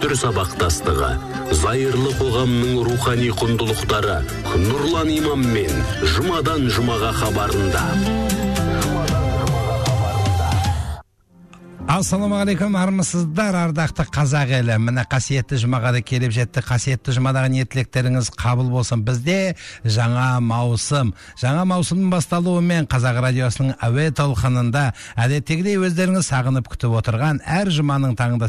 дәстүр сабақтастығы, зайырлы қоғамның рухани құндылықтары Нұрлан имаммен жұмадан жұмаға хабарында. Ассалаумағалейкум, армысыздар, ардақты қазақ елі. Міне қасиетті жұмаға да келіп жетті. Қасиетті жұмадағы ниетіліктеріңіз қабыл болсын. Бізде жаңа маусымның басталуымен Қазақ радиосының әуе толқынында әдеттегідей өздеріңіз сағынып күтіп отырған әр жұманың таңында